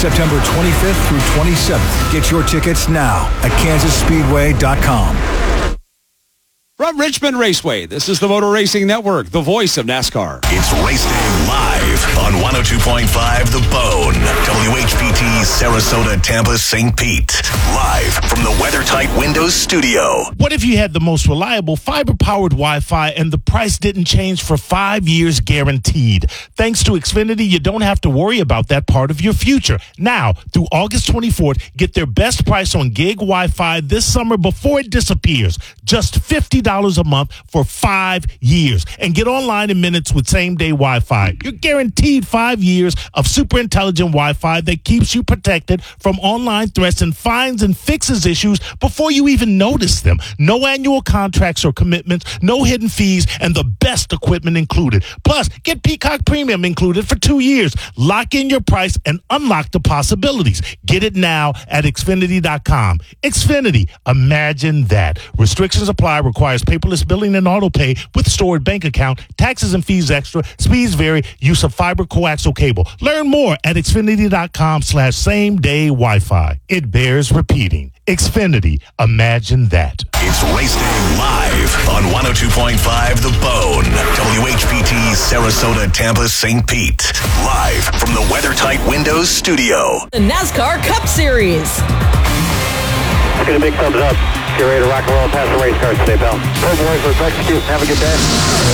September 25th through 27th. Get your tickets now at KansasSpeedway.com. From Richmond Raceway, this is the Motor Racing Network, the voice of NASCAR. It's Race Day live on 102.5 The Bone, WHPT, Sarasota, Tampa, St. Pete. Live from the WeatherTight Windows studio. What if you had the most reliable fiber-powered Wi-Fi and the price didn't change for 5 years guaranteed? Thanks to Xfinity, you don't have to worry about that part of your future. Now, through August 24th, get their best price on gig Wi-Fi this summer before it disappears. Just $50 a month for 5 years. And get online in minutes with same-day Wi-Fi. You're guaranteed 5 years of super intelligent Wi-Fi that keeps you protected from online threats and finds and fixes issues before you even notice them. No annual contracts or commitments, no hidden fees, and the best equipment included. Plus, get Peacock Premium included for 2 years. Lock in your price and unlock the possibilities. Get it now at Xfinity.com. Xfinity, imagine that. Restrictions apply, requires paperless billing and auto pay with stored bank account, taxes and fees extra, speeds vary, use of fiber coaxial cable. Learn more at Xfinity.com/same-day Wi-Fi. It bears repeating. Xfinity, imagine that. It's Race Day live on 102.5 The Bone, WHPT, Sarasota, Tampa, St. Pete. Live from the WeatherTight Windows studio. The NASCAR Cup Series. Let's get a big thumbs up. Get ready to rock and roll past the race cars today, pal. Hey, boys, let's execute. Have a good day.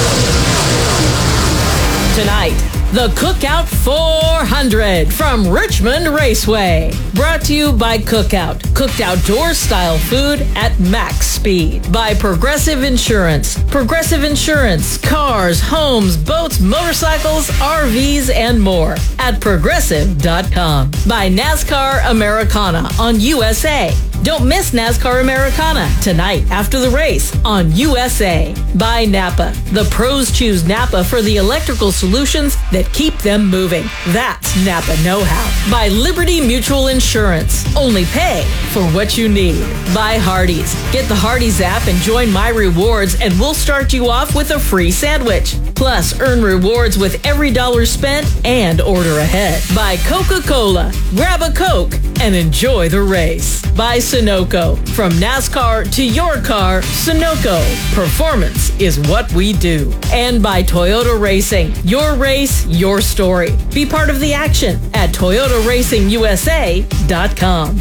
Tonight, the Cookout 400 from Richmond Raceway. Brought to you by Cookout. Cooked outdoor style food at max speed. By Progressive Insurance. Progressive Insurance. Cars, homes, boats, motorcycles, RVs, and more. At Progressive.com. By NASCAR Americana on USA. Don't miss NASCAR Americana tonight after the race on USA. By Napa. The pros choose Napa for the electrical solutions that keep them moving. That's Napa know-how. By Liberty Mutual Insurance. Only pay for what you need. By Hardee's. Get the Hardee's app and join My Rewards, and we'll start you off with a free sandwich. Plus, earn rewards with every dollar spent and order ahead. By Coca-Cola. Grab a Coke and enjoy the race. By Sunoco. From NASCAR to your car, Sunoco. Performance is what we do. And by Toyota Racing. Your race, your story. Be part of the action at ToyotaRacingUSA.com.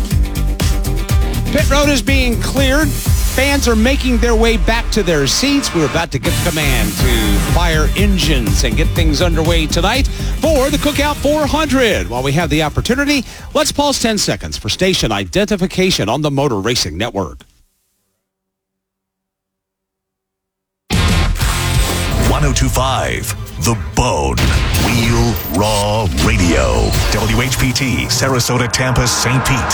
Pit road is being cleared. Fans are making their way back to their seats. We're about to give command to fire engines and get things underway tonight for the Cookout 400. While we have the opportunity, let's pause 10 seconds for station identification on the Motor Racing Network. 102.5 The Bone. Wheel Raw Radio. WHPT, Sarasota, Tampa, St. Pete.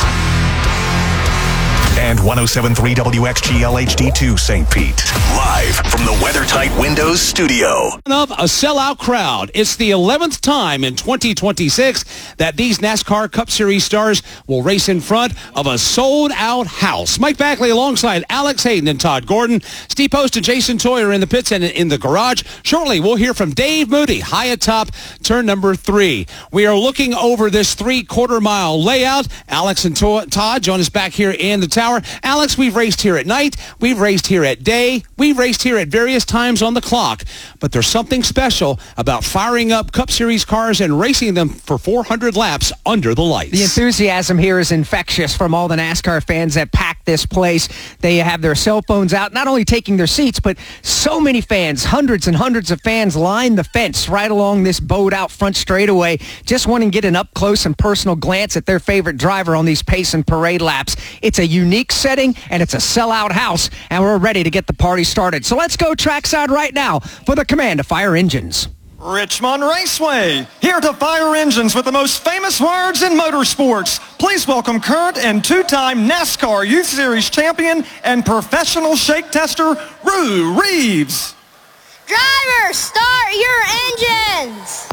And 107.3 WXGL HD2 St. Pete. Live from the WeatherTight Windows studio. Of a sellout crowd. It's the 11th time in 2026 that these NASCAR Cup Series stars will race in front of a sold-out house. Mike Backley alongside Alex Hayden and Todd Gordon. Steve Post and Jason Toy are in the pits and in the garage. Shortly, we'll hear from Dave Moody, high atop turn number 3. We are looking over this 3/4-mile layout. Alex and Todd join us back here in the tower. Alex, we've raced here at night. We've raced here at day. We've raced here at various times on the clock. But there's something special about firing up Cup Series cars and racing them for 400 laps under the lights. The enthusiasm here is infectious from all the NASCAR fans that pack this place. They have their cell phones out, not only taking their seats, but so many fans, hundreds and hundreds of fans line the fence right along this bowed out front straightaway, just wanting to get an up-close and personal glance at their favorite driver on these pace and parade laps. It's a unique setting, and it's a sellout house, and we're ready to get the party started. So let's go trackside right now for the command to fire engines. Richmond Raceway, here to fire engines with the most famous words in motorsports. Please welcome current and two-time NASCAR Youth Series champion and professional shake tester, Rue Reeves. Drivers, start your engines!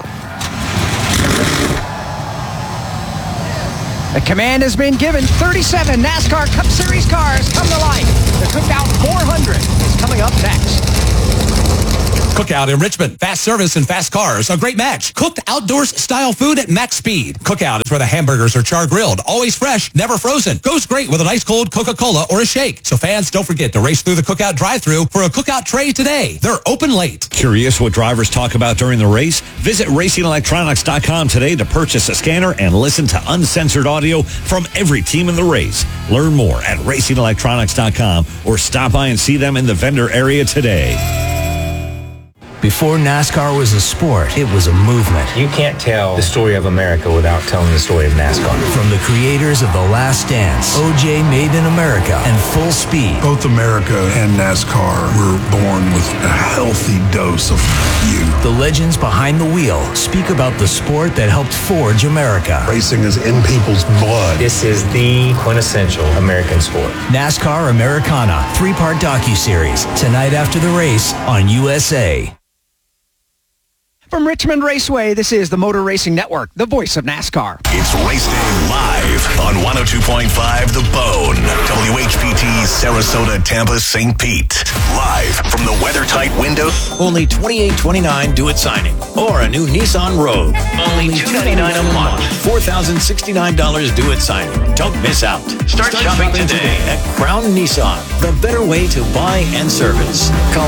The command has been given. 37 NASCAR Cup Series cars come to life. The Cookout 400 is coming up next. Cookout in Richmond. Fast service and fast cars. A great match. Cooked outdoors style food at max speed. Cookout is where the hamburgers are char grilled. Always fresh, never frozen. Goes great with an ice cold Coca-Cola or a shake. So fans, don't forget to race through the Cookout drive-thru for a Cookout tray today. They're open late. Curious what drivers talk about during the race? Visit RacingElectronics.com today to purchase a scanner and listen to uncensored audio from every team in the race. Learn more at RacingElectronics.com or stop by and see them in the vendor area today. Before NASCAR was a sport, it was a movement. You can't tell the story of America without telling the story of NASCAR. From the creators of The Last Dance, OJ Made in America, and Full Speed. Both America and NASCAR were born with a healthy dose of youth. The legends behind the wheel speak about the sport that helped forge America. Racing is in people's blood. This is the quintessential American sport. NASCAR Americana, 3-part docuseries, tonight after the race on USA. From Richmond Raceway, this is the Motor Racing Network, the voice of NASCAR. It's Race Day live on 102.5 The Bone. WHPT, Sarasota, Tampa, St. Pete. Live from the WeatherTight windows. Only $28.29 due at signing. Or a new Nissan Rogue. Only $299 a month. $4,069 due at signing. Don't miss out. Start shopping today at Crown Nissan. The better way to buy and service. Call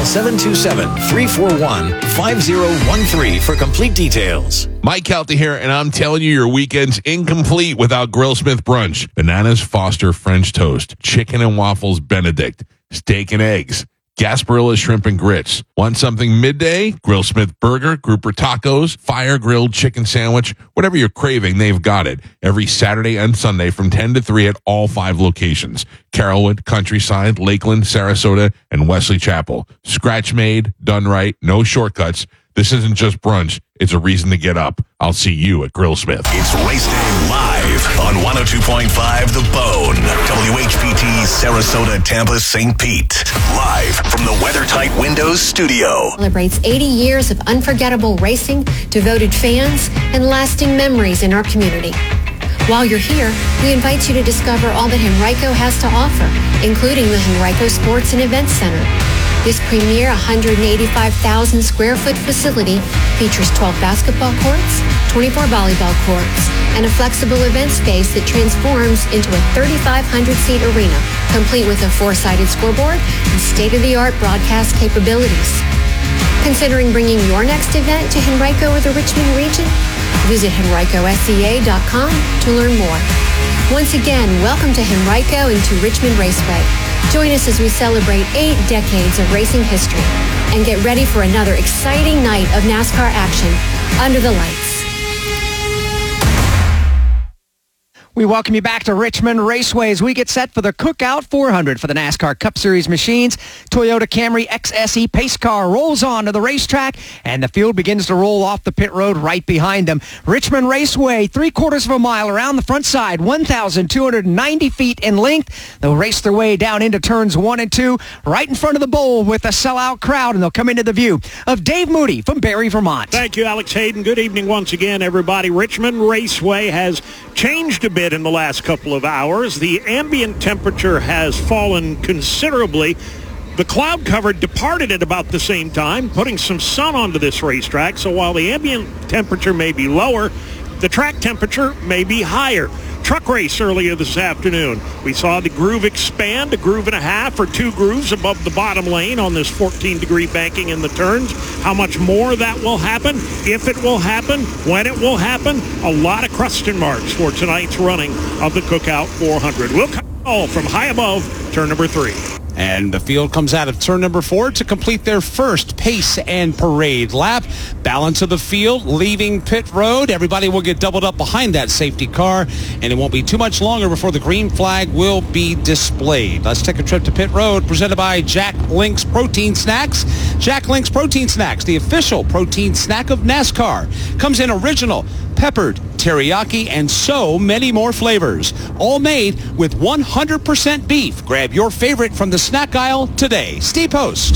727-341-5013 for complete details. Mike Kelty here, and I'm telling you, your weekend's incomplete without Grillsmith brunch. Bananas Foster French toast, chicken and waffles Benedict, steak and eggs, Gasparilla shrimp and grits. Want something midday? Grillsmith burger, grouper tacos, fire grilled chicken sandwich, whatever you're craving, they've got it. Every Saturday and Sunday from 10 to 3 at all 5 locations. Carrollwood, Countryside, Lakeland, Sarasota, and Wesley Chapel. Scratch made, done right, no shortcuts. This isn't just brunch. It's a reason to get up. I'll see you at Grillsmith. It's Race Day live on 102.5 The Bone. WHPT, Sarasota, Tampa, St. Pete. Live from the WeatherTight Windows studio. Celebrates 80 years of unforgettable racing, devoted fans, and lasting memories in our community. While you're here, we invite you to discover all that Henrico has to offer, including the Henrico Sports and Events Center. This premier 185,000 square foot facility features 12 basketball courts, 24 volleyball courts, and a flexible event space that transforms into a 3,500-seat arena, complete with a 4-sided scoreboard and state-of-the-art broadcast capabilities. Considering bringing your next event to Henrico or the Richmond region? Visit HenricoSCA.com to learn more. Once again, welcome to Henrico and to Richmond Raceway. Join us as we celebrate 8 decades of racing history and get ready for another exciting night of NASCAR action under the lights. We welcome you back to Richmond Raceway as we get set for the Cookout 400 for the NASCAR Cup Series machines. Toyota Camry XSE pace car rolls on to the racetrack, and the field begins to roll off the pit road right behind them. Richmond Raceway, 3/4 of a mile around the front side, 1,290 feet in length. They'll race their way down into turns 1 and 2, right in front of the bowl with a sellout crowd, and they'll come into the view of Dave Moody from Barry, Vermont. Thank you, Alex Hayden. Good evening once again, everybody. Richmond Raceway has changed a bit in the last couple of hours. The ambient temperature has fallen considerably. The cloud cover departed at about the same time, putting some sun onto this racetrack. So while the ambient temperature may be lower, the track temperature may be higher. Truck race earlier this afternoon. We saw the groove expand, a groove and a half or 2 grooves above the bottom lane on this 14-degree banking in the turns. How much more that will happen, if it will happen, when it will happen, a lot of question marks for tonight's running of the Cookout 400. We'll call from high above turn number 3. And the field comes out of turn number 4 to complete their first pace and parade lap. Balance of the field leaving pit road. Everybody will get doubled up behind that safety car, and it won't be too much longer before the green flag will be displayed. Let's take a trip to pit road, presented by Jack Link's Protein Snacks. Jack Link's Protein Snacks, the official protein snack of NASCAR. Comes in original, peppered, teriyaki, and so many more flavors. All made with 100% beef. Grab your favorite from the snack aisle today. Steve Post.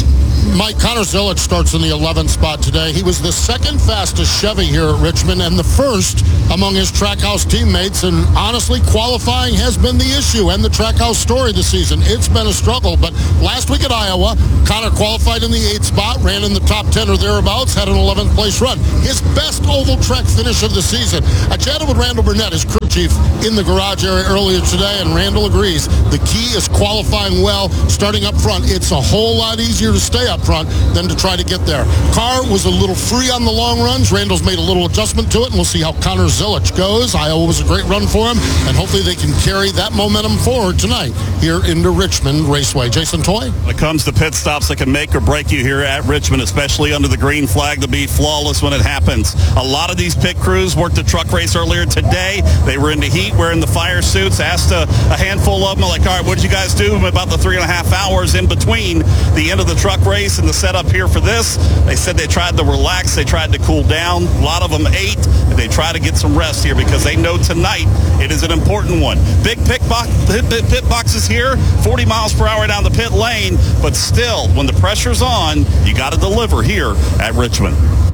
Mike, Connor Zilic starts in the 11th spot today. He was the second fastest Chevy here at Richmond and the first among his Trackhouse teammates. And honestly, qualifying has been the issue and the Trackhouse story this season. It's been a struggle. But last week at Iowa, Connor qualified in the 8th spot, ran in the top 10 or thereabouts, had an 11th place run. His best oval track finish of the season. I chatted with Randall Burnett, his crew chief, in the garage area earlier today, and Randall agrees. The key is qualifying well, starting up front. It's a whole lot easier to stay up front than to try to get there. Carr was a little free on the long runs. Randall's made a little adjustment to it, and we'll see how Connor Zilic goes. Iowa was a great run for him, and hopefully they can carry that momentum forward tonight here into Richmond Raceway. Jason Toy? When it comes to pit stops that can make or break you here at Richmond, especially under the green flag, to be flawless when it happens. A lot of these pit crews worked a truck race earlier today. They were in the heat, wearing the fire suits. Asked a handful of them, like, all right, what did you guys do about the 3.5 hours in between the end of the truck race and the setup here for this? They said they tried to relax, they tried to cool down. A lot of them ate, and they try to get some rest here because they know tonight it is an important one. Big pit boxes here, 40 miles per hour down the pit lane, but still, when the pressure's on, you got to deliver here at Richmond.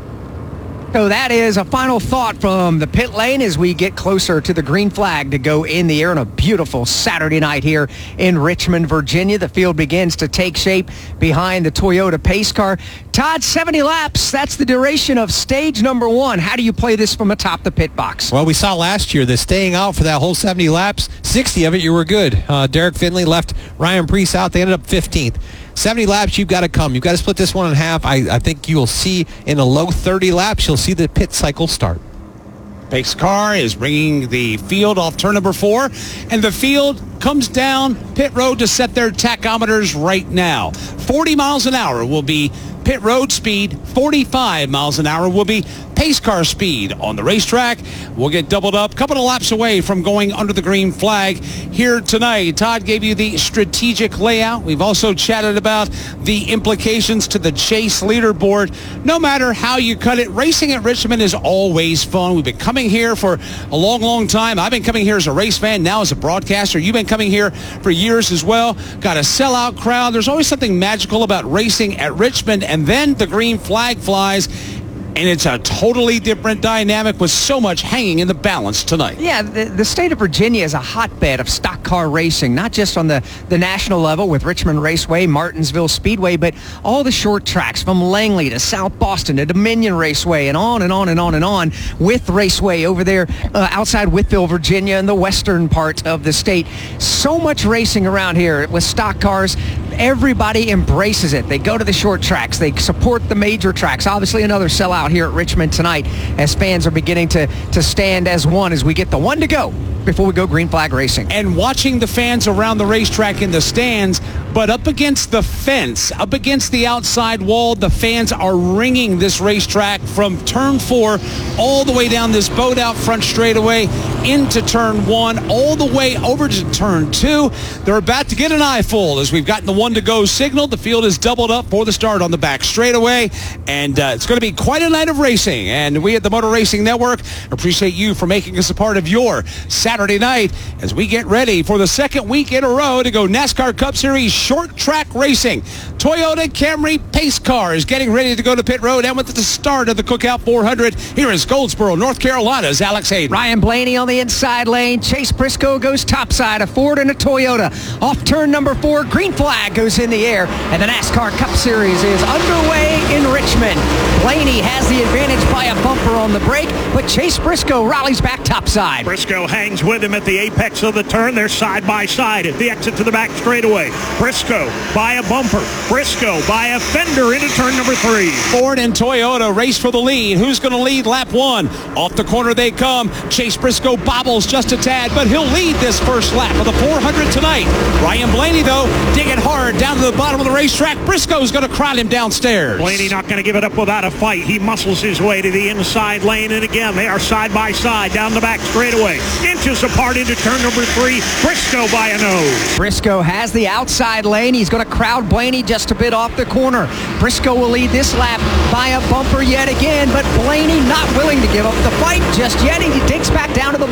So that is a final thought from the pit lane as we get closer to the green flag to go in the air on a beautiful Saturday night here in Richmond, Virginia. The field begins to take shape behind the Toyota pace car. Todd, 70 laps. That's the duration of stage number 1. How do you play this from atop the pit box? Well, we saw last year that staying out for that whole 70 laps, 60 of it, you were good. Derek Finley left Ryan Preece out. They ended up 15th. 70 laps, you've got to come. You've got to split this one in half. I think you'll see in the low 30 laps, you'll see the pit cycle start. Pace car is bringing the field off turn number 4, and the field comes down pit road to set their tachometers right now. 40 miles an hour will be pit road speed. 45 miles an hour will be pace car speed on the racetrack. We'll get doubled up, a couple of laps away from going under the green flag here tonight. Todd gave you the strategic layout. We've also chatted about the implications to the Chase leaderboard. No matter how you cut it, racing at Richmond is always fun. We've been coming here for a long, long time. I've been coming here as a race fan, now as a broadcaster. You've been coming here for years as well. Got a sellout crowd. There's always something magical about racing at Richmond, and then the green flag flies, and it's a totally different dynamic with so much hanging in the balance tonight. Yeah, the state of Virginia is a hotbed of stock car racing, not just on the national level with Richmond Raceway, Martinsville Speedway, but all the short tracks from Langley to South Boston to Dominion Raceway and on and on and on and on with Raceway over there outside Whitfield, Virginia, in the western part of the state. So much racing around here with stock cars. Everybody embraces it. They go to the short tracks. They support the major tracks. Obviously, another sellout here at Richmond tonight as fans are beginning to stand as one as we get the one to go before we go green flag racing. And watching the fans around the racetrack in the stands, but up against the fence, up against the outside wall, the fans are ringing this racetrack from turn 4 all the way down this boat out front straightaway into turn 1, all the way over to turn 2. They're about to get an eyeful as we've gotten the one to go signal. The field is doubled up for the start on the back straightaway, and it's going to be quite a night of racing. And we at the Motor Racing Network appreciate you for making us a part of your Saturday night as we get ready for the second week in a row to go NASCAR Cup Series short track racing. Toyota Camry pace car is getting ready to go to pit road, and with the start of the Cookout 400, here is Goldsboro, North Carolina's Alex Hayden. Ryan Blaney on the inside lane. Chase Briscoe goes topside, a Ford and a Toyota. Off turn number 4, green flag goes in the air, and the NASCAR Cup Series is underway in Richmond. Blaney has the advantage by a bumper on the brake, but Chase Briscoe rallies back topside. Briscoe hangs with him at the apex of the turn. They're side by side at the exit to the back straightaway. Briscoe by a bumper. Briscoe by a fender into turn number 3. Ford and Toyota race for the lead. Who's going to lead lap 1? Off the corner they come. Chase Briscoe bobbles just a tad, but he'll lead this first lap of the 400 tonight. Ryan Blaney, though, digging hard down to the bottom of the racetrack. Briscoe's going to crowd him downstairs. Blaney not going to give it up without a fight. He muscles his way to the inside lane, and again, they are side by side down the back straightaway. Inches apart into turn number 3. Briscoe by a nose. Briscoe has the outside lane. He's going to crowd Blaney just a bit off the corner. Briscoe will lead this lap by a bumper yet again, but Blaney not willing to give up the fight just yet. He digs back down to the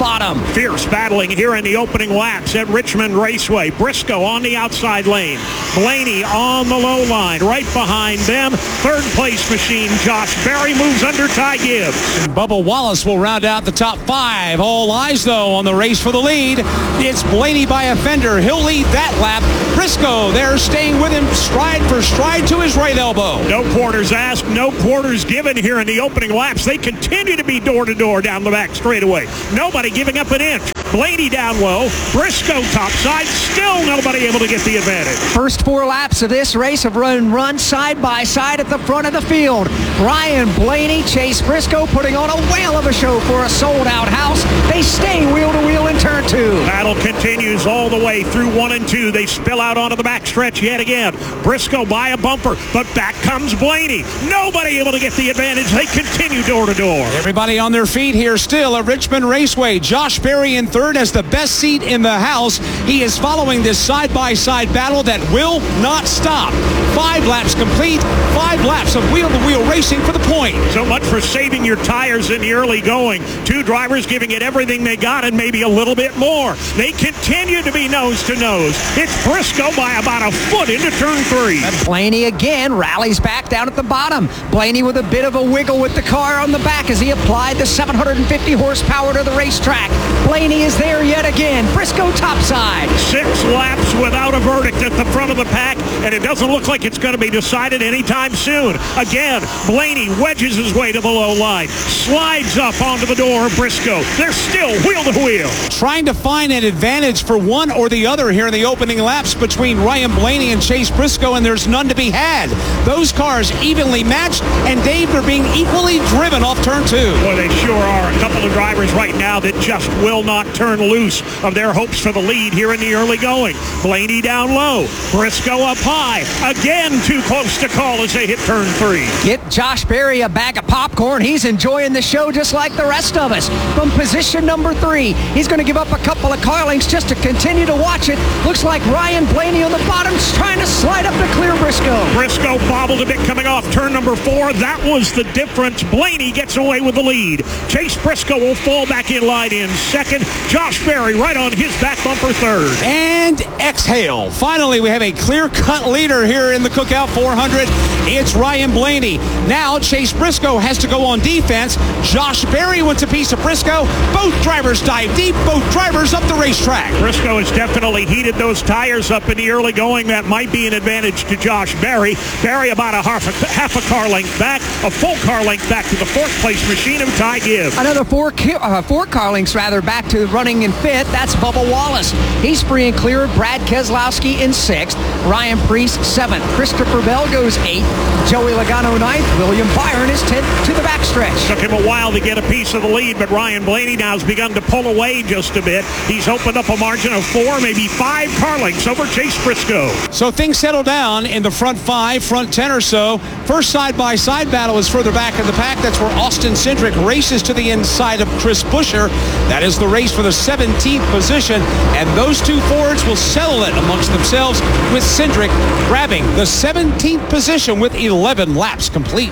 bottom. Fierce battling here in the opening laps at Richmond Raceway. Briscoe on the outside lane. Blaney on the low line. Right behind them, third place machine Josh Berry moves under Ty Gibbs. Bubba Wallace will round out the top 5. All eyes, though, on the race for the lead. It's Blaney by a fender. He'll lead that lap. Briscoe there staying with him stride for stride to his right elbow. No quarters asked, no quarters given here in the opening laps. They continue to be door-to-door down the back straightaway. Nobody giving up an inch. Blaney down low. Briscoe topside. Still nobody able to get the advantage. First 4 laps of this race have run side by side at the front of the field. Ryan Blaney, Chase Briscoe putting on a whale of a show for a sold-out house. They stay wheel-to-wheel in turn 2. Battle continues all the way through 1 and 2. They spill out onto the backstretch yet again. Briscoe by a bumper, but back comes Blaney. Nobody able to get the advantage. They continue door-to-door. Everybody on their feet here still at Richmond Raceway. Josh Berry in third has the best seat in the house. He is following this side-by-side battle that will not stop. 5 laps complete, 5 laps of wheel-to-wheel racing for the point. So much for saving your tires in the early going. 2 drivers giving it everything they got and maybe a little bit more. They continue to be nose to nose. It's Briscoe by about a foot into turn 3. And Blaney again rallies back down at the bottom. Blaney with a bit of a wiggle with the car on the back as he applied the 750 horsepower to the racetrack. Blaney is there yet again. Briscoe topside. 6 laps without a verdict at the front of the pack, and it doesn't look like it's going to be decided anytime soon. Again, Blaney wedges his way to the low line, slides up onto the door of Briscoe. They're still wheel to wheel. Trying to find an advantage for one or the other here in the opening laps between Ryan Blaney and Chase Briscoe, and there's none to be had. Those cars evenly matched, and Dave, they're being equally driven off turn 2. Boy, they sure are. A couple of drivers right now that just will not turn loose of their hopes for the lead here in the early going. Blaney down low. Briscoe up high. Again, too close to call as they hit turn 3. Get Josh Berry a bag of popcorn. He's enjoying the show just like the rest of us. From position number 3, he's going to give up a couple of car lengths just to continue to watch it. Looks like Ryan Blaney on the bottom is trying to slide up to clear Briscoe. Briscoe bobbled a bit coming off turn number 4. That was the difference. Blaney gets away with the lead. Chase Briscoe will fall back in line in second. Josh Berry right on his back bumper third. And exhale. Finally, we have a clear-cut leader here in the Cookout 400. It's Ryan Blaney. Now, Chase Briscoe has to go on defense. Josh Berry wants a piece of Briscoe. Both drivers dive deep. Both drivers up the racetrack. Briscoe has definitely heated those tires up in the early going. That might be an advantage to Josh Berry. Berry about a half a car length back, a full car length back to the 4th place machine of Ty Gibbs. Another 4 car lengths back to running in 5th. That's Bubba Wallace. He's free and clear. Brad Keselowski in 6th. Ryan Preece 7th. Christopher Bell goes 8th. Joey Logano 9th. William Byron is 10th to the backstretch. Took him a while to get a piece of the lead, but Ryan Blaney now has begun to pull away just a bit. He's opened up a margin of 4, maybe 5 car lengths over Chase Briscoe. So things settle down in the front 5, front 10 or so. First side-by-side battle is further back in the pack. That's where Austin Cindric races to the inside of Chris Buescher. That is the race for the 17th position, and those 2 Fords will settle it amongst themselves, with Cindric grabbing the 17th position with 11 laps complete.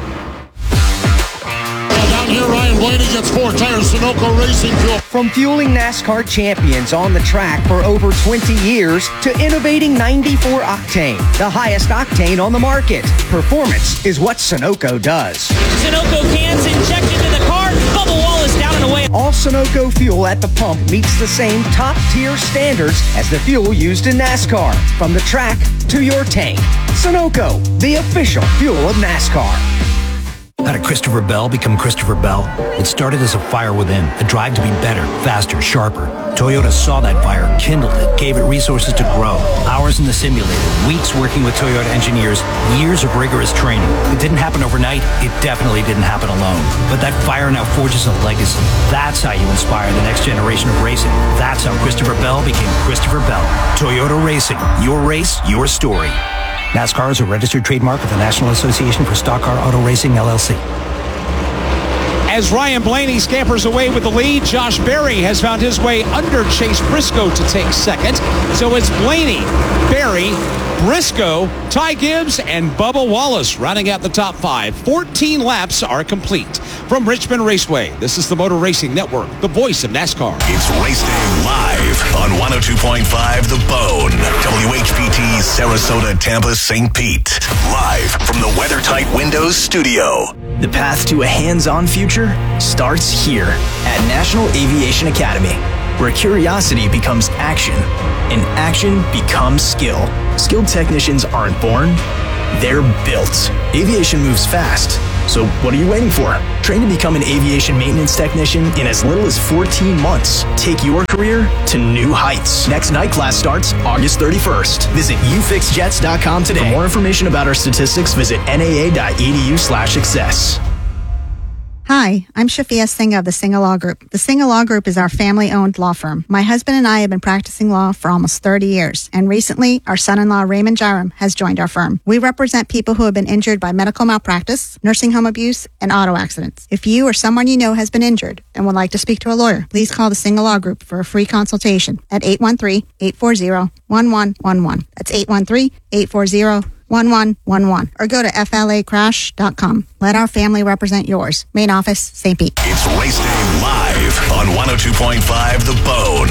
Down here, Ryan Blaney gets 4 tires. Sunoco Racing Fuel. From fueling NASCAR champions on the track for over 20 years to innovating 94 octane, the highest octane on the market. Performance is what Sunoco does. Sunoco cans injected into the car. Bubba Wallace down and away. All Sunoco fuel at the pump meets the same top-tier standards as the fuel used in NASCAR. From the track to your tank. Sunoco, the official fuel of NASCAR. How did Christopher Bell become Christopher Bell? It started as a fire within, a drive to be better, faster, sharper. Toyota saw that fire, kindled it, gave it resources to grow. Hours in the simulator, weeks working with Toyota engineers, years of rigorous training. It didn't happen overnight. It definitely didn't happen alone. But that fire now forges a legacy. That's how you inspire the next generation of racing. That's how Christopher Bell became Christopher Bell. Toyota Racing. Your race, your story. NASCAR is a registered trademark of the National Association for Stock Car Auto Racing, LLC. As Ryan Blaney scampers away with the lead, Josh Berry has found his way under Chase Briscoe to take second. So it's Blaney, Berry, Briscoe, Ty Gibbs, and Bubba Wallace rounding out the top 5. 14 laps are complete. From Richmond Raceway, this is the Motor Racing Network, the voice of NASCAR. It's Race Day live on 102.5 The Bone. WHPT Sarasota, Tampa, St. Pete. Live from the WeatherTight Windows studio. The path to a hands-on future starts here at National Aviation Academy, where curiosity becomes action and action becomes skill. Skilled technicians aren't born, they're built. Aviation moves fast, so what are you waiting for? Train to become an aviation maintenance technician in as little as 14 months. Take your career to new heights. Next night class starts August 31st. Visit ufixjets.com today. For more information about our statistics, visit naa.edu/success. Hi, I'm Shafia Singh of the Singh Law Group. The Singh Law Group is our family-owned law firm. My husband and I have been practicing law for almost 30 years, and recently, our son-in-law Raymond Jaram has joined our firm. We represent people who have been injured by medical malpractice, nursing home abuse, and auto accidents. If you or someone you know has been injured and would like to speak to a lawyer, please call the Singh Law Group for a free consultation at 813-840-1111. That's 813-840-1111, or go to flacrash.com. Let our family represent yours. Main office, St. Pete. It's Race Day live on 102.5 The Bone.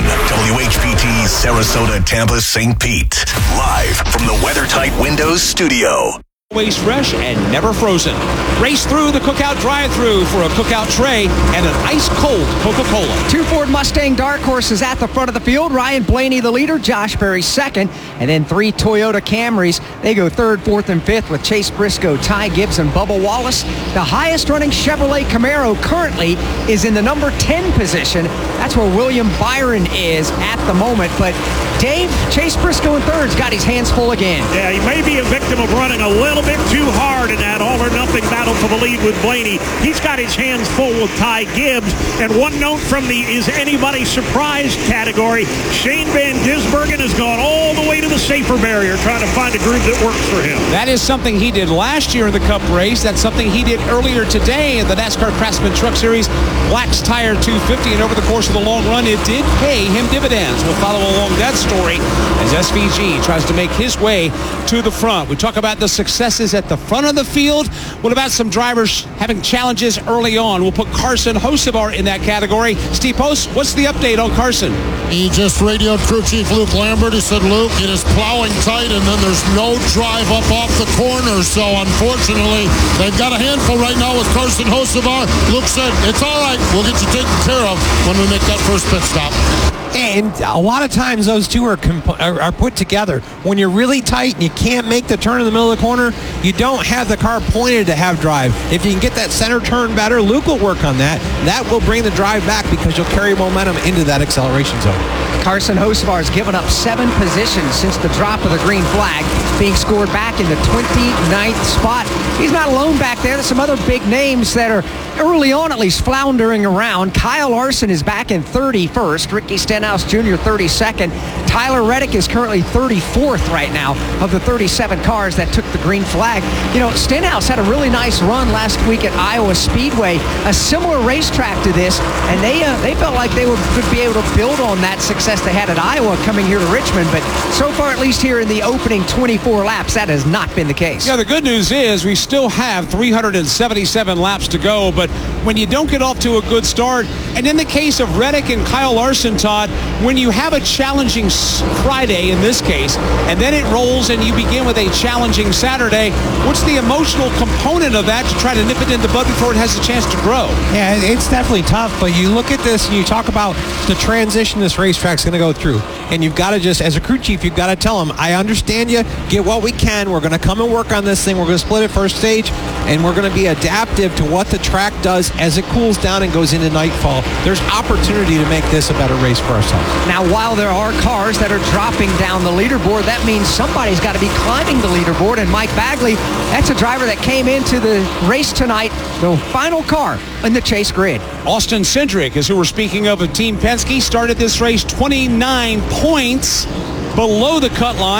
WHPT Sarasota, Tampa, St. Pete. Live from the WeatherTight Windows studio. Always fresh and never frozen. Race through the Cookout drive-thru for a cookout tray and an ice-cold Coca-Cola. 2 Ford Mustang Dark Horses at the front of the field. Ryan Blaney the leader, Josh Berry second, and then 3 Toyota Camrys. They go 3rd, 4th, and 5th with Chase Briscoe, Ty Gibbs, and Bubba Wallace. The highest-running Chevrolet Camaro currently is in the number 10 position. That's where William Byron is at the moment. But Dave, Chase Briscoe in 3rd's got his hands full again. Yeah, he may be a victim of running a little bit too hard in that all-or-nothing battle for the lead with Blaney. He's got his hands full with Ty Gibbs. And one note from the Is Anybody Surprised category, Shane Van Gisbergen has gone all the way to the safer barrier trying to find a groove that works for him. That is something he did last year in the Cup race. That's something he did earlier today in the NASCAR Craftsman Truck Series Black's Tire 250. And over the course of the long run, it did pay him dividends. We'll follow along that story as SVG tries to make his way to the front. We talk about the successes at the front of the field. What about some drivers having challenges early on? We'll put Carson Hocevar in that category. Steve Post, what's the update on Carson? He just radioed crew chief Luke Lambert. He said, Luke, it is plowing tight, and then there's no drive up off the corner. So, unfortunately, they've got a handful right now with Carson Hocevar. Luke said, it's all right. We'll get you taken care of when we make that first pit stop. And a lot of times those two are put together. When you're really tight and you can't make the turn in the middle of the corner, you don't have the car pointed to have drive. If you can get that center turn better, Luke will work on that. That will bring the drive back because you'll carry momentum into that acceleration zone. Carson Hocevar has given up 7 positions since the drop of the green flag, being scored back in the 29th spot. He's not alone back there. There's some other big names that are early on at least floundering around. Kyle Larson is back in 31st. Ricky Stenhouse Jr. 32nd. Tyler Reddick is currently 34th right now of the 37 cars that took the green flag. You know, Stenhouse had a really nice run last week at Iowa Speedway, a similar racetrack to this, and they felt like they would be able to build on that success they had at Iowa coming here to Richmond, but so far, at least here in the opening 24 laps, that has not been the case. Yeah, the good news is we still have 377 laps to go, but when you don't get off to a good start, and in the case of Reddick and Kyle Larson, Todd, when you have a challenging Friday in this case, and then it rolls and you begin with a challenging Saturday, what's the emotional component of that to try to nip it in the bud before it has a chance to grow? Yeah, it's definitely tough, but you look at this and you talk about the transition this racetrack's going to go through, and you've got to just, as a crew chief, you've got to tell them, I understand you, get what we can, we're going to come and work on this thing, we're going to split it first stage, and we're going to be adaptive to what the track does as it cools down and goes into nightfall. There's opportunity to make this a better race for ourselves. Now, while there are cars that are dropping down the leaderboard, that means somebody's got to be climbing the leaderboard, and Mike Bagley, that's a driver that came into the race tonight, the final car in the chase grid. Austin Cindric is who we're speaking of Team Penske, started this race 29 points below the cut line.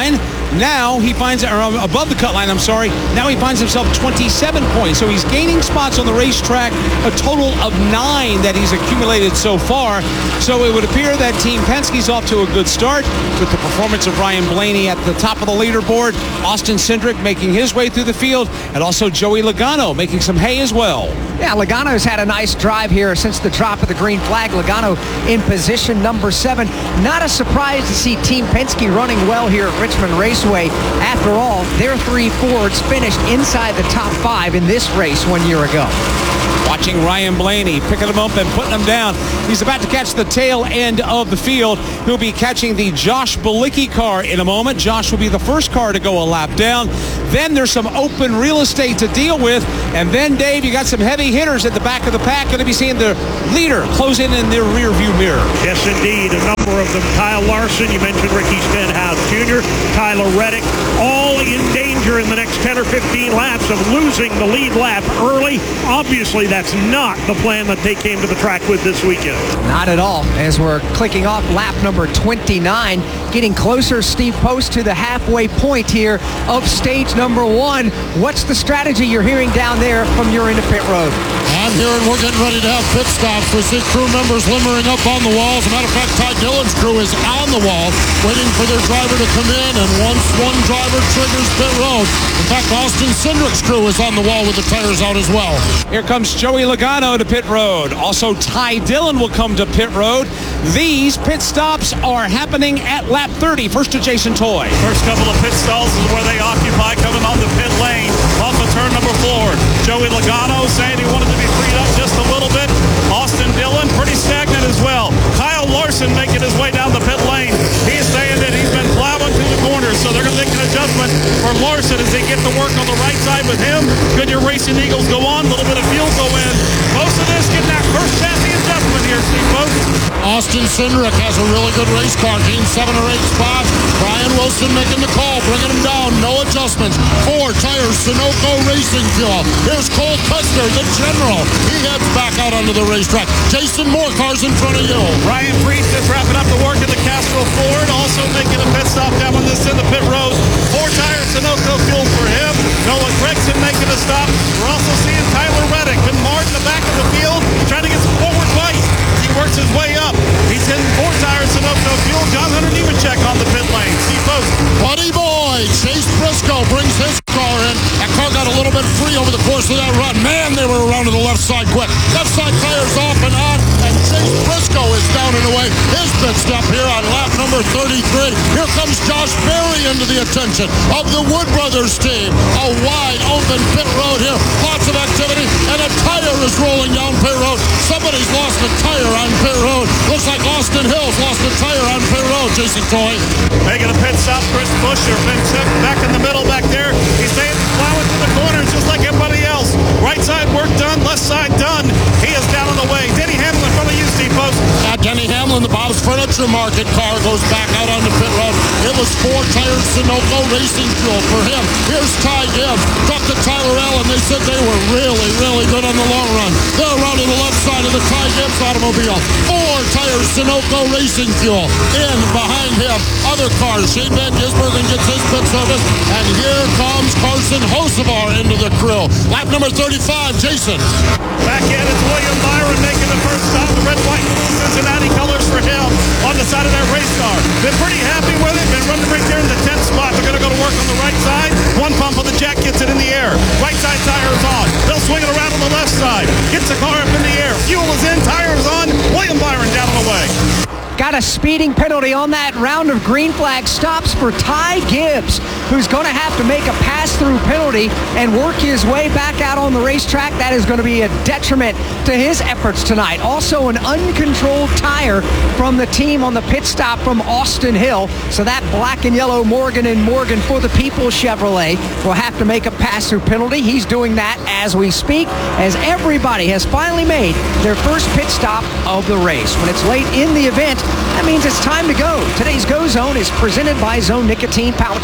Now he finds, or above the cut line, I'm sorry. Now he finds himself 27 points. So he's gaining spots on the racetrack, a total of 9 that he's accumulated so far. So it would appear that Team Penske's off to a good start with the performance of Ryan Blaney at the top of the leaderboard, Austin Cindric making his way through the field, and also Joey Logano making some hay as well. Yeah, Logano's had a nice drive here since the drop of the green flag. Logano in position number 7. Not a surprise to see Team Penske running well here at Richmond Raceway. After all, their 3 Fords finished inside the top 5 in this race 1 year ago. Watching Ryan Blaney picking him up and putting him down. He's about to catch the tail end of the field. He'll be catching the Josh Bilicki car in a moment. Josh will be the first car to go a lap down. Then there's some open real estate to deal with. And then, Dave, you got some heavy hitters at the back of the pack. Going to be seeing the leader close in their rear view mirror. Yes, indeed. A number of them. Kyle Larson, you mentioned Ricky Stenhouse Jr., Tyler Reddick, all in danger in the next 10 or 15 laps of losing the lead lap early. Obviously, that's not the plan that they came to the track with this weekend. Not at all. As we're clicking off lap number 29, getting closer, Steve Post, to the halfway point here of stage number 1. What's the strategy you're hearing down there from your end of pit road? I'm hearing we're getting ready to have pit stops. We see crew members limbering up on the wall. As a matter of fact, Ty Dillon's crew is on the wall waiting for their driver to come in, and once one driver triggers pit road, in fact, Austin Cindric's crew is on the wall with the tires out as well. Here comes Joey Logano to pit road. Also, Ty Dillon will come to pit road. These pit stops are happening at lap 30. First to Jason Toy. First couple of pit stalls is where they occupy, coming on the pit lane off of turn number 4. Joey Logano saying he wanted to be freed up just a little bit. Austin Dillon pretty stagnant as well. Kyle Larson making his way down the pit lane. He's saying that he's been plowing through the corners, so they're going to make an adjustment for Larson as they get to work on the right side with him. Goodyear Racing Eagles go on, a little bit of fuel go in. Most of this getting that first chassis adjustment here, Steve Post. Austin Cindric has a really good race car, gained 7 or 8 spots. Brian Wilson making the call, bringing him down, no adjustments. 4 tires, Sunoco Racing Fuel. Here's Cole Custer, the general. He heads back out onto the racetrack. Jason Moore, cars in front of you. Ryan Priest is wrapping up the work at the Castrol Ford, also making a pit stop down on this in the pit road. 4 tires, Sunoco Fuel for him. Noah Gregson making a stop. We're also seeing Tyler Reddick and Martin in the back of the field trying to get some forward light. He works his way up. He's hitting 4 tires, Sunoco Fuel. John Hunter Nemechek on the pit lane. Steve Post. Buddy boy, Chase Briscoe brings his car in. That car got a little bit free over the course of that run. Man, they were around to the left side quick. Left side tires off and on, and Chase Briscoe is down and away. His pit stop here on lap number 33. Here comes Josh Berry into the attention of the Wood Brothers team. A wide open pit road here. Lots of activity, and a tire is rolling down pit road. Somebody's lost a tire on pit road. Looks like Austin Hill's lost a tire on pit road, Jason Toy. Making a pit stop, Chris Buescher, back in the middle back there. He's saying plowing through the corners just like everybody else. Right side work done, left side done. He is down on the way. Denny Hamlin in front of you, Steve Post. Denny Hamlin, the Bob's Furniture Market car, goes back out on the pit road. It was 4 tires, Sunoco Racing Fuel for him. Here's Ty Gibbs. Talked to Tyler Allen. They said they were really, really good on the long run. They're around to the left side of the Ty Gibbs automobile. 4 tires, Sunoco Racing Fuel. In behind him, other cars. Shane Van Gisbergen gets his pit service. And here comes Carson Hocevar into the crew. Lap number 35, Jason. Back in, it's William Byron making the first stop. The red, white, and blue Cincinnati colors for him on the side of that race car. Been pretty happy with it. Been running right there in the 10th spot. They're going to go to work on the right side. One pump of the jack gets it in the air. Right side tire is on. They'll swing it around on the left side. Gets the car up in the air. Fuel is in. Tires on. William Byron down on the way. Got a speeding penalty on that round of green flag stops for Ty Gibbs, who's going to have to make a pass-through penalty and work his way back out on the racetrack. That is going to be a detriment to his efforts tonight. Also, an uncontrolled tire from the team on the pit stop from Austin Hill. So that black and yellow Morgan & Morgan for the People Chevrolet will have to make a pass-through penalty. He's doing that as we speak, as everybody has finally made their first pit stop of the race. When it's late in the event, that means it's time to go. Today's Go Zone is presented by Zone Nicotine Pouches.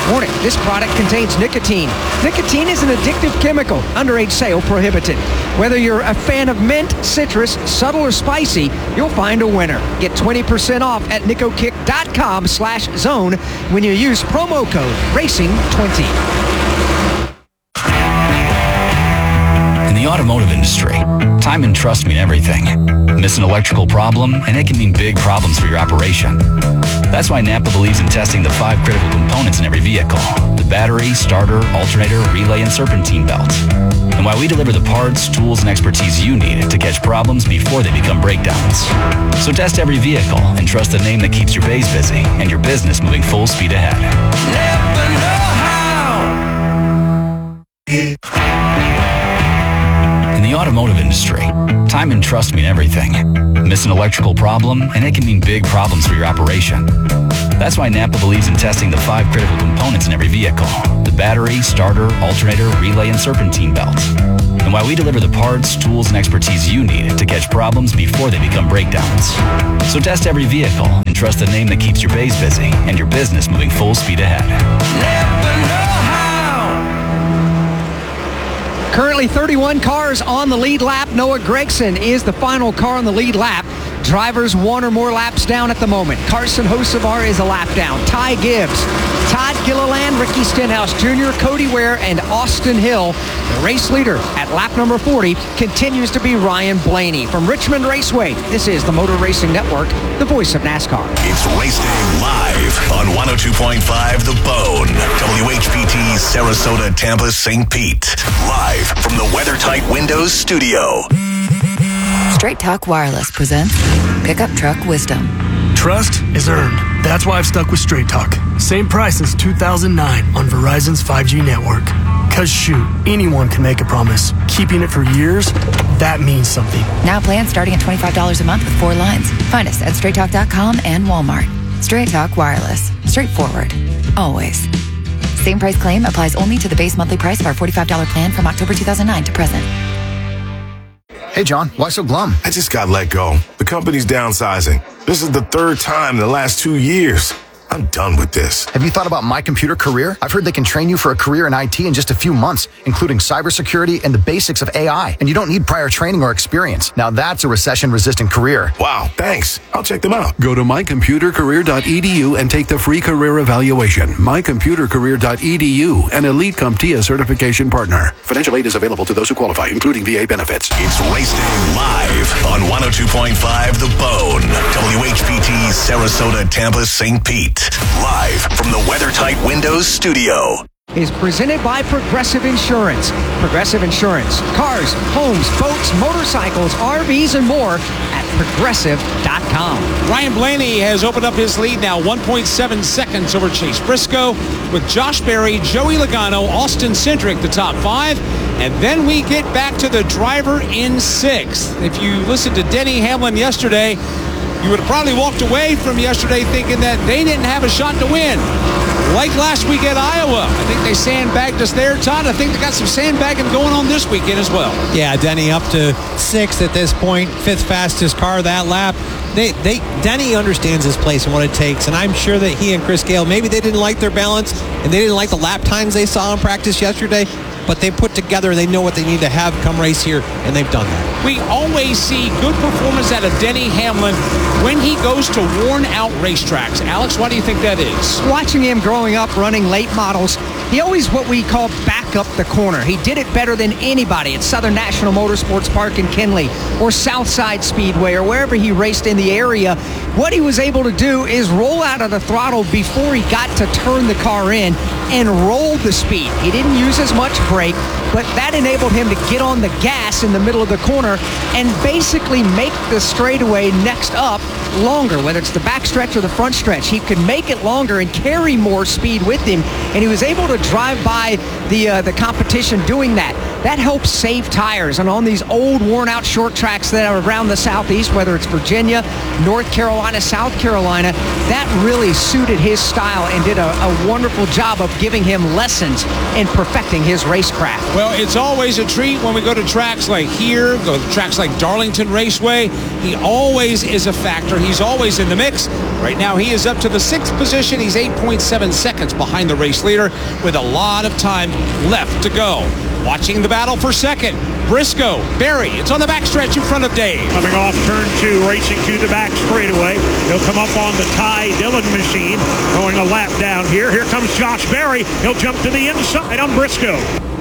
Warning, this product contains nicotine. Nicotine is an addictive chemical. Underage sale prohibited. Whether you're a fan of mint, citrus, subtle, or spicy, you'll find a winner. Get 20% off at nicokick.com/zone when you use promo code RACING20. In the automotive industry, time and trust mean everything. Miss an electrical problem, and it can mean big problems for your operation. That's why Napa believes in testing the 5 critical components in every vehicle: the battery, starter, alternator, relay, and serpentine belts. And why we deliver the parts, tools, and expertise you need to catch problems before they become breakdowns. So test every vehicle and trust the name that keeps your bays busy and your business moving full speed ahead. Never know how. In the automotive industry, time and trust mean everything. Miss an electrical problem, and it can mean big problems for your operation. That's why Napa believes in testing the 5 critical components in every vehicle: the battery, starter, alternator, relay, and serpentine belts. And why we deliver the parts, tools, and expertise you need to catch problems before they become breakdowns. So test every vehicle and trust the name that keeps your bays busy and your business moving full speed ahead. Never know how. Currently 31 cars on the lead lap. Noah Gragson is the final car on the lead lap. Drivers 1 or more laps down at the moment. Carson Hocevar is a lap down. Ty Gibbs, Todd Gilliland, Ricky Stenhouse Jr., Cody Ware, and Austin Hill. The race leader at lap number 40 continues to be Ryan Blaney. From Richmond Raceway, this is the Motor Racing Network, the voice of NASCAR. It's Race Day live on 102.5 The Bone. WHPT, Sarasota, Tampa, St. Pete. Live from the WeatherTight Windows studio. Straight Talk Wireless presents Pickup Truck Wisdom. Trust is earned. That's why I've stuck with Straight Talk. Same price since 2009 on Verizon's 5G network. Cause shoot, anyone can make a promise. Keeping it for years, that means something. Now plans starting at $25 a month with 4 lines. Find us at straighttalk.com and Walmart. Straight Talk Wireless. Straightforward. Always. Same price claim applies only to the base monthly price of our $45 plan from October 2009 to present. Hey, John, why so glum? I just got let go. The company's downsizing. This is the 3rd time in the last 2 years. I'm done with this. Have you thought about My Computer Career? I've heard they can train you for a career in IT in just a few months, including cybersecurity and the basics of AI. And you don't need prior training or experience. Now that's a recession-resistant career. Wow, thanks. I'll check them out. Go to mycomputercareer.edu and take the free career evaluation. Mycomputercareer.edu, an Elite CompTIA certification partner. Financial aid is available to those who qualify, including VA benefits. It's Race Day live on 102.5 The Bone. WHPT, Sarasota, Tampa, St. Pete. Live from the WeatherTight Windows studio. Is presented by Progressive Insurance. Progressive Insurance. Cars, homes, boats, motorcycles, RVs, and more at Progressive.com. Ryan Blaney has opened up his lead now, 1.7 seconds over Chase Briscoe, with Josh Berry, Joey Logano, Austin Cindric, the top 5. And then we get back to the driver in 6th. If you listened to Denny Hamlin yesterday, you would have probably walked away from yesterday thinking that they didn't have a shot to win. Like last week at Iowa. I think they sandbagged us there, Todd. I think they got some sandbagging going on this weekend as well. Yeah, Denny up to 6th at this point. 5th fastest car that lap. Denny understands his place and what it takes, and I'm sure that he and Chris Gale, maybe they didn't like their balance and they didn't like the lap times they saw in practice yesterday, but they put together, they know what they need to have come race here, and they've done that. We always see good performance out of Denny Hamlin when he goes to worn-out racetracks. Alex, why do you think that is? Watching him growing up running late models, he always what we call back up the corner. He did it better than anybody at Southern National Motorsports Park in Kinley or Southside Speedway or wherever he raced in the area. What he was able to do is roll out of the throttle before he got to turn the car in and roll the speed. He didn't use as much brake, but that enabled him to get on the gas in the middle of the corner and basically make the straightaway next up longer, whether it's the back stretch or the front stretch. He could make it longer and carry more speed with him, and he was able to drive by the competition doing that. that helps save tires. And on these old, worn-out short tracks that are around the Southeast, whether it's Virginia, North Carolina, South Carolina, that really suited his style and did a wonderful job of giving him lessons in perfecting his racecraft. Well, it's always a treat when we go to tracks like here, go to tracks like Darlington Raceway. He always is a factor. He's always in the mix. Right now, he is up to the 6th position. He's 8.7 seconds behind the race leader with a lot of time left to go. Watching the battle for second, Briscoe, Berry. It's on the backstretch in front of Dave. Coming off turn 2, racing to the back straightaway. He'll come up on the Ty Dillon machine, going a lap down here. Here comes Josh Berry. He'll jump to the inside on Briscoe.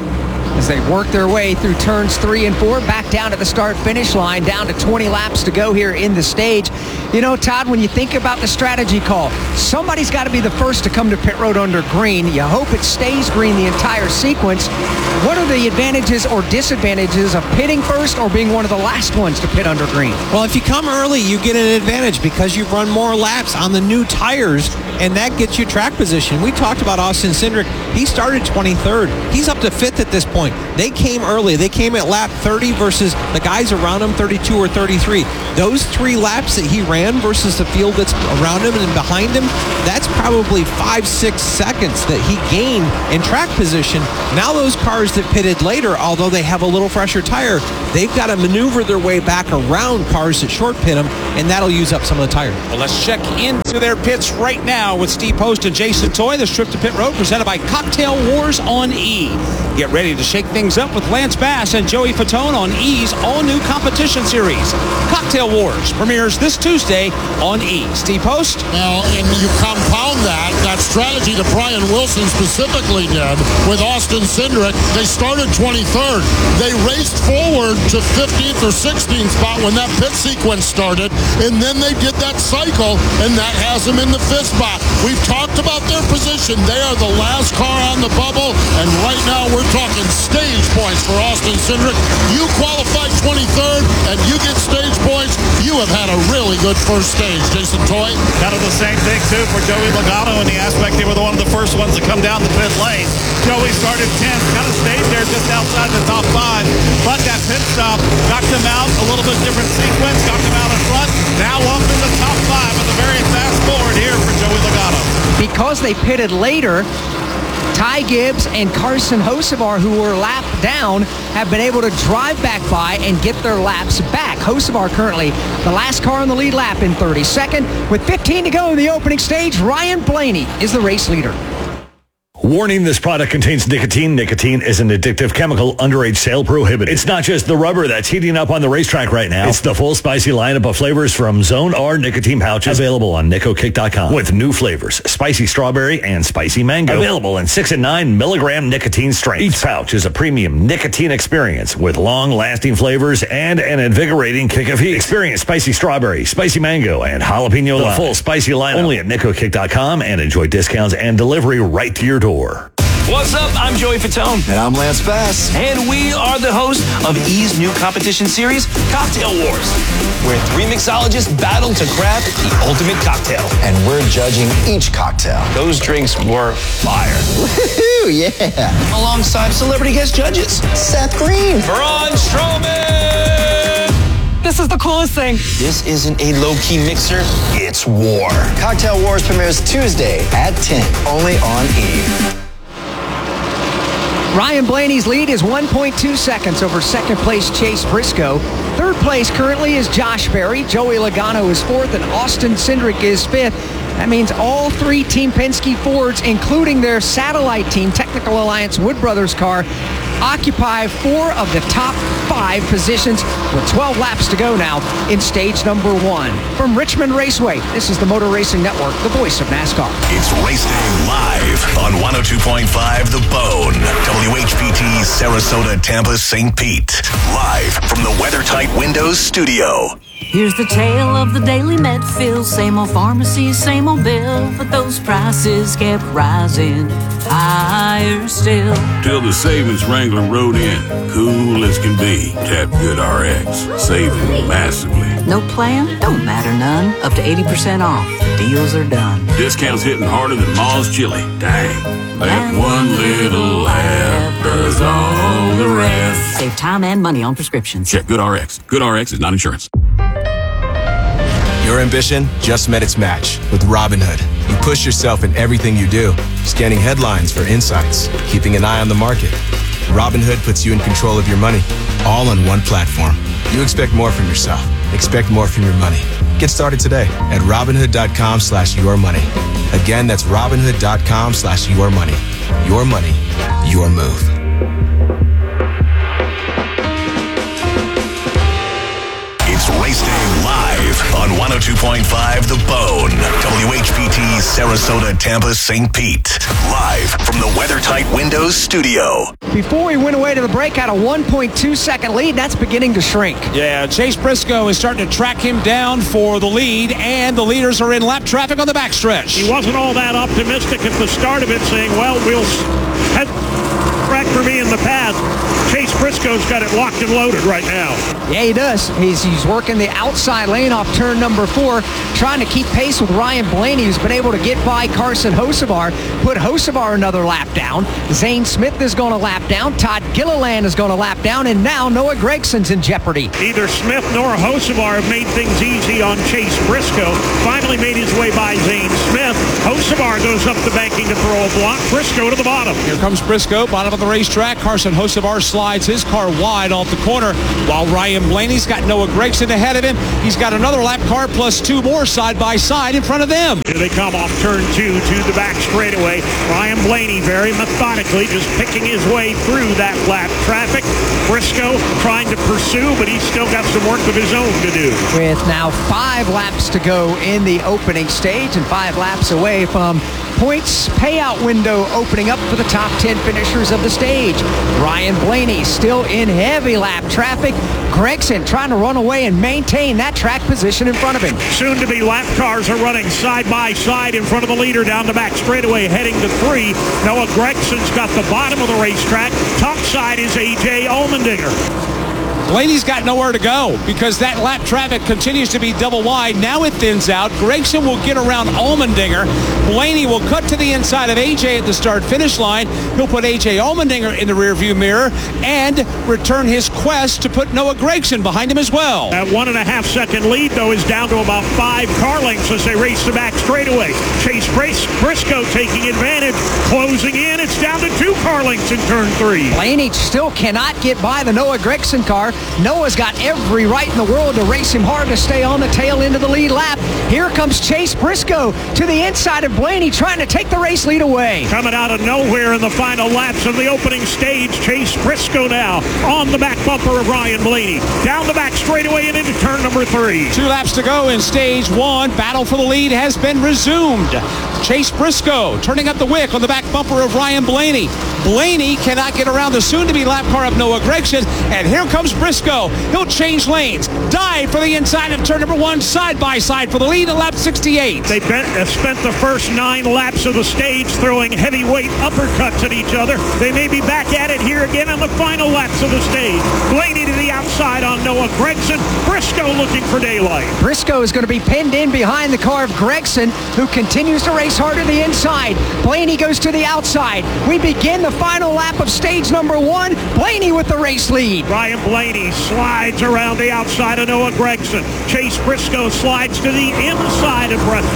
As they work their way through turns 3 and 4, back down to the start-finish line, down to 20 laps to go here in the stage. You know, Todd, when you think about the strategy call, somebody's got to be the first to come to pit road under green. You hope it stays green the entire sequence. What are the advantages or disadvantages of pitting first or being one of the last ones to pit under green? Well, if you come early, you get an advantage because you run more laps on the new tires, and that gets you track position. We talked about Austin Cindric. He started 23rd. He's up to 5th at this point. They came early. They came at lap 30 versus the guys around him, 32 or 33. Those 3 laps that he ran versus the field that's around him and behind him, that's probably 5-6 seconds that he gained in track position. Now those cars that pitted later, although they have a little fresher tire, they've got to maneuver their way back around cars that short pit them, and that'll use up some of the tire. Well, let's check into their pits right now with Steve Post and Jason Toy. This trip to pit road presented by Cocktail Wars on E. Get ready to shake things up with Lance Bass and Joey Fatone on E's all-new competition series. Cocktail Wars premieres this Tuesday on E. Steve Post. Now, and you compound that strategy that Brian Wilson specifically did with Austin Cindric. They started 23rd. They raced forward to 15th or 16th spot when that pit sequence started, and then they did that cycle, and that has them in the 5th spot. We've talked about their position. They are the last car on the bubble, and right now we're talking stage points for Austin Cindric. You qualified 23rd, and you get stage points. You have had a really good first stage, Jason Toy. Kind of the same thing, too, for Joey Logano in the aspect they were one of the first ones to come down the pit lane. Joey started 10th, kind of stayed there just outside the top 5, but that pit stop knocked him out, a little bit different sequence, got him out in front. Now up in the top 5 with a very fast forward here for Joey Logano. Because they pitted later, Ty Gibbs and Carson Hocevar, who were lapped down, have been able to drive back by and get their laps back. Hocevar currently the last car on the lead lap in 32nd. With 15 to go in the opening stage, Ryan Blaney is the race leader. Warning, this product contains nicotine. Nicotine is an addictive chemical. Underage sale prohibited. It's not just the rubber that's heating up on the racetrack right now. It's the full spicy lineup of flavors from Zone R nicotine pouches available on NicoKick.com with new flavors, spicy strawberry and spicy mango. Available in 6 and 9 milligram nicotine strengths. Each pouch is a premium nicotine experience with long-lasting flavors and an invigorating kick of heat. Experience spicy strawberry, spicy mango, and jalapeno lime. The full spicy lineup only at NicoKick.com and enjoy discounts and delivery right to your door. What's up? I'm Joey Fatone. And I'm Lance Bass. And we are the hosts of E's new competition series, Cocktail Wars, where 3 mixologists battle to craft the ultimate cocktail. And we're judging each cocktail. Those drinks were fire. Woohoo, yeah. Alongside celebrity guest judges, Seth Green, Braun Strowman. This is the coolest thing. This isn't a low-key mixer, it's war. Cocktail Wars premieres Tuesday at 10, only on E. Ryan Blaney's lead is 1.2 seconds over second place Chase Briscoe. Third place currently is Josh Berry. Joey Logano is 4th, and Austin Cindric is 5th. That means all 3 Team Penske Fords, including their satellite team, Technical Alliance Wood Brothers car, occupy 4 of the top 5 positions with 12 laps to go now in stage number 1. From Richmond Raceway, this is the Motor Racing Network, the voice of NASCAR. It's Race Day live on 102.5 The Bone, WHPT, Sarasota, Tampa, St. Pete. Live from the WeatherTight Windows studio. Here's the tale of the daily Medfield. Same old pharmacy, same old bill, but those prices kept rising higher still. Till the savings Wrangler rode in, cool as can be. Tap Good RX, saving massively. No plan? Don't matter none. Up to 80% off. deals are done. Discounts hitting harder than Ma's chili. Dang. That one little lap does all the rest. Save time and money on prescriptions. Check GoodRx. GoodRx is not insurance. Your ambition just met its match with Robinhood. You push yourself in everything you do, scanning headlines for insights, keeping an eye on the market. Robinhood puts you in control of your money, all on one platform. You expect more from yourself. Expect more from your money. Get started today at Robinhood.com/yourmoney. Again, that's Robinhood.com/yourmoney. Your money, your move. It's Race Day live on 102.5 The Bone. WHPT Sarasota, Tampa, St. Pete. Live from the WeatherTight Windows studio. Before we went away to the break, had a 1.2-second lead. That's beginning to shrink. Yeah, Chase Briscoe is starting to track him down for the lead, and the leaders are in lap traffic on the backstretch. He wasn't all that optimistic at the start of it, saying, well, we'll head track for me in the path. Chase Briscoe's got it locked and loaded right now. Yeah, he does. He's working the outside lane off turn number 4, trying to keep pace with Ryan Blaney, who's been able to get by Carson Hocevar, put Hocevar another lap down. Zane Smith is going to lap down. Todd Gilliland is going to lap down, and now Noah Gregson's in jeopardy. Neither Smith nor Hocevar have made things easy on Chase Briscoe. Finally made his way by Zane Smith. Hocevar goes up the banking to throw a block. Briscoe to the bottom. Here comes Briscoe, bottom of the racetrack. Carson Hocevar slides his car wide off the corner, while Ryan Blaney's got Noah Gregson ahead of him. He's got another lap car plus 2 more side by side in front of them. Here they come off turn 2 to the back straightaway. Ryan Blaney very methodically just picking his way through that lap traffic. Briscoe trying to pursue, but he's still got some work of his own to do. With now 5 laps to go in the opening stage and 5 laps away from points payout window opening up for the top 10 finishers of the stage. Ryan Blaney still in heavy lap traffic. Gregson trying to run away and maintain that track position in front of him. Soon to be lap cars are running side by side in front of the leader down the back straightaway heading to 3. Noah Gregson's got the bottom of the racetrack. Top side is A.J. Allmendinger. Blaney's got nowhere to go because that lap traffic continues to be double wide. Now it thins out. Gregson will get around Allmendinger. Blaney will cut to the inside of AJ at the start-finish line. He'll put AJ Allmendinger in the rearview mirror and return his quest to put Noah Gregson behind him as well. That 1.5-second lead, though, is down to about 5 car lengths as they race the back straightaway. Chase Briscoe taking advantage, closing in. It's down to 2 car lengths in turn 3. Blaney still cannot get by the Noah Gregson car. Noah's got every right in the world to race him hard to stay on the tail end of the lead lap. Here comes Chase Briscoe to the inside of Blaney, trying to take the race lead away. Coming out of nowhere in the final laps of the opening stage, Chase Briscoe now on the back bumper of Ryan Blaney. Down the back straightaway and into turn number 3. 2 laps to go in stage 1. Battle for the lead has been resumed. Chase Briscoe turning up the wick on the back bumper of Ryan Blaney. Blaney cannot get around the soon-to-be lap car of Noah Gregson, and here comes Briscoe. He'll change lanes, dive for the inside of turn number 1, side by side for the lead at lap 68. They spent the first 9 laps of the stage throwing heavyweight uppercuts at each other. They may be back at it here again on the final laps of the stage. Blaney to the outside on Noah Gregson. Briscoe looking for daylight. Briscoe is going to be pinned in behind the car of Gregson, who continues to race hard to the inside. Blaney goes to the outside. We begin the final lap of stage number 1. Blaney with the race lead. Ryan Blaney slides around the outside of Noah Gregson. Chase Briscoe slides to the inside of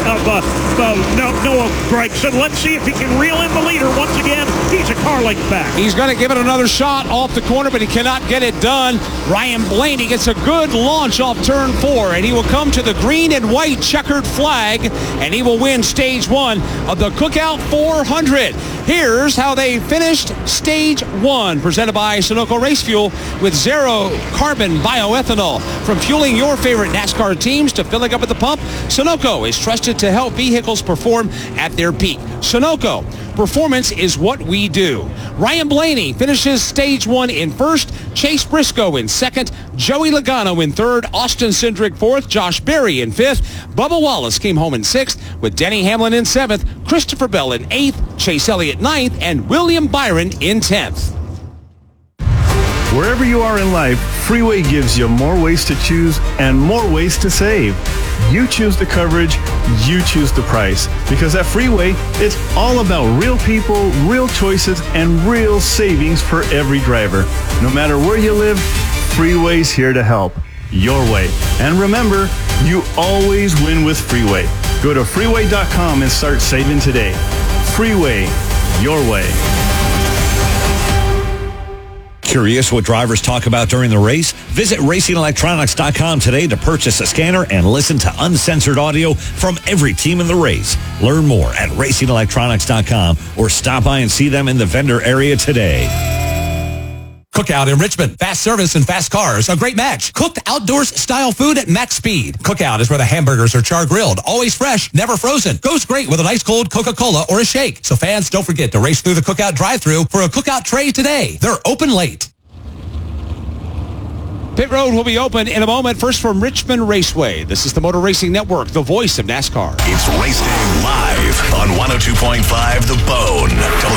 Noah Gregson. Let's see if he can reel in the leader once again. He's a car length back. He's going to give it another shot off the corner, but he cannot get it done. Ryan Blaney gets a good launch off turn 4, and he will come to the green and white checkered flag, and he will win stage 1 of the Cookout 400. Here's how they finished stage 1, presented by Sunoco Race Fuel with zero carbon bioethanol. From fueling your favorite NASCAR teams to filling up at the pump, Sunoco is trusted to help vehicles perform at their peak. Sunoco, performance is what we do. Ryan Blaney finishes stage 1 in first, Chase Briscoe in second, Joey Logano in third, Austin Cindric fourth, Josh Berry in fifth, Bubba Wallace came home in sixth, with Denny Hamlin in seventh, Christopher Bell in eighth, Chase Elliott ninth, and William Byron in 10th. Wherever you are in life, Freeway gives you more ways to choose and more ways to save. You choose the coverage, you choose the price. Because at Freeway, it's all about real people, real choices, and real savings for every driver. No matter where you live, Freeway's here to help. Your way. And remember, you always win with Freeway. Go to freeway.com and start saving today. Freeway, your way. Curious what drivers talk about during the race? Visit racingelectronics.com today to purchase a scanner and listen to uncensored audio from every team in the race. Learn more at racingelectronics.com or stop by and see them in the vendor area today. Cookout in Richmond. Fast service and fast cars. A great match. Cooked outdoors style food at max speed. Cookout is where the hamburgers are char grilled. Always fresh, never frozen. Goes great with an ice cold Coca-Cola or a shake. So fans, don't forget to race through the Cookout drive-thru for a Cookout tray today. They're open late. Pit Road will be open in a moment. First from Richmond Raceway. This is the Motor Racing Network, the voice of NASCAR. It's Race Day Live on 102.5 The Bone.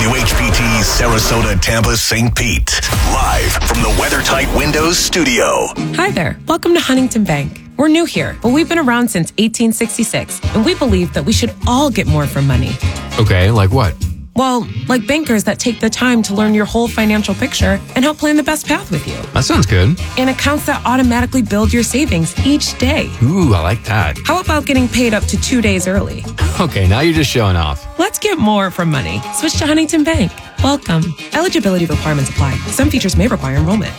WHPT Sarasota, Tampa, St. Pete. Live from the WeatherTight Windows studio. Hi there. Welcome to Huntington Bank. We're new here, but we've been around since 1866, and we believe that we should all get more from money. Okay, like what? Well, like bankers that take the time to learn your whole financial picture and help plan the best path with you. That sounds good. And accounts that automatically build your savings each day. Ooh, I like that. How about getting paid up to 2 days early? Okay, now you're just showing off. Let's get more from money. Switch to Huntington Bank. Welcome. Eligibility requirements apply. Some features may require enrollment.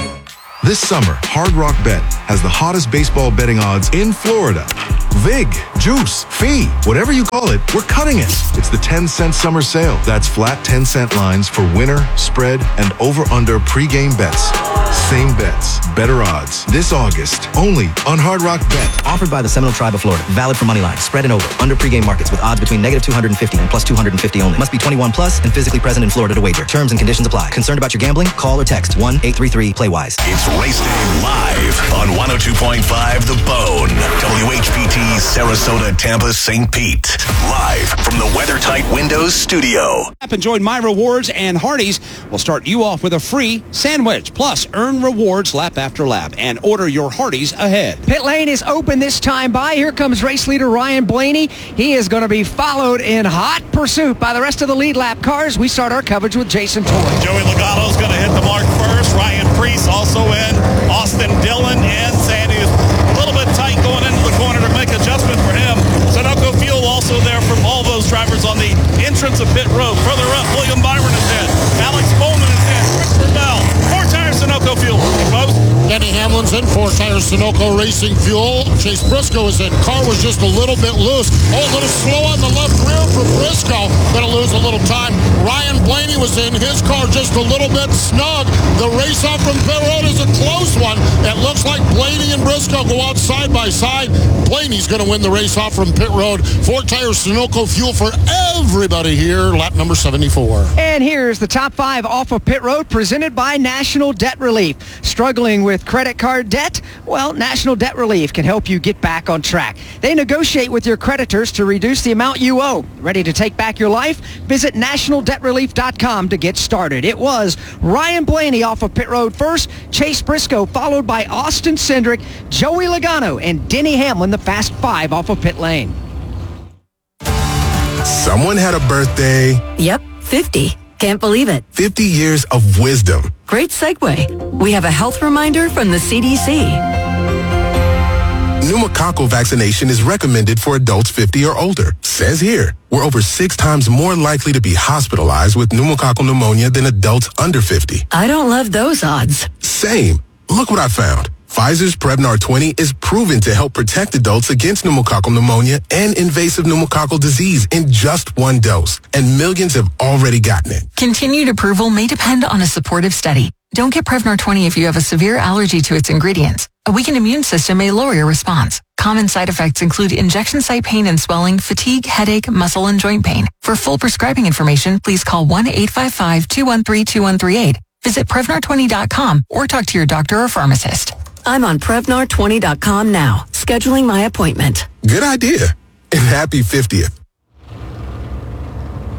This summer, Hard Rock Bet has the hottest baseball betting odds in Florida. Vig, juice, fee, whatever you call it, we're cutting it. It's the 10-cent summer sale. That's flat 10-cent lines for winner, spread, and over-under pregame bets. Same bets, better odds. This August, only on Hard Rock Bet. Offered by the Seminole Tribe of Florida. Valid for money line, spread and over. Under pregame markets with odds between negative 250 and plus 250 only. Must be 21 plus and physically present in Florida to wager. Terms and conditions apply. Concerned about your gambling? Call or text 1-833-PLAY-WISE. It's Race Day Live on 102.5 The Bone. WHPT Sarasota, Tampa, St. Pete. Live from the WeatherTight Windows studio. And join My Rewards and Hardee's. We'll start you off with a free sandwich. Plus, earn rewards lap after lap and order your Hardee's ahead. Pit lane is open this time by. Here comes race leader Ryan Blaney. He is going to be followed in hot pursuit by the rest of the lead lap cars. We start our coverage with Jason Toy. Joey Logano's going to hit the mark first. Ryan Preece also in. Austin Dillon and Sandy is a little bit tight going into the corner to make adjustment for him. Sunoco Fuel also there from all those drivers on the entrance of pit road. Further up, William Byron is in. Alex Bowman is in. Christopher Bell. 4-tire Sunoco Fuel. Denny Hamlin's in. 4-tire Sunoco Racing Fuel. Chase Briscoe is in. Car was just a little bit loose. Oh, a little slow on the left rear for Briscoe. Going to lose a little time. Ryan Blaney was in. His car just a little bit snug. The race off from pit road is a close one. It looks like Blaney and Briscoe go out side by side. Blaney's going to win the race off from pit road. 4-tire Sunoco Fuel for everybody here. Lap number 74. And here's the top 5 off of pit road presented by National Debt Relief. Struggling with credit card debt? Well, National Debt Relief can help you get back on track. They negotiate with your creditors to reduce the amount you owe. Ready to take back your life? Visit nationaldebtrelief.com to get started. It was Ryan Blaney off of pit road first, Chase Briscoe followed by Austin Cindric, Joey Logano, and Denny Hamlin, the fast 5 off of pit lane. Someone had a birthday. Yep, 50. Can't believe it. 50 years of wisdom. Great segue. We have a health reminder from the CDC. Pneumococcal vaccination is recommended for adults 50 or older. Says here, we're over 6 times more likely to be hospitalized with pneumococcal pneumonia than adults under 50. I don't love those odds. Same. Look what I found. Pfizer's Prevnar 20 is proven to help protect adults against pneumococcal pneumonia and invasive pneumococcal disease in just 1 dose. And millions have already gotten it. Continued approval may depend on a supportive study. Don't get Prevnar 20 if you have a severe allergy to its ingredients. A weakened immune system may lower your response. Common side effects include injection site pain and swelling, fatigue, headache, muscle, and joint pain. For full prescribing information, please call 1-855-213-2138. Visit Prevnar20.com or talk to your doctor or pharmacist. I'm on Prevnar20.com now, scheduling my appointment. Good idea. And happy 50th.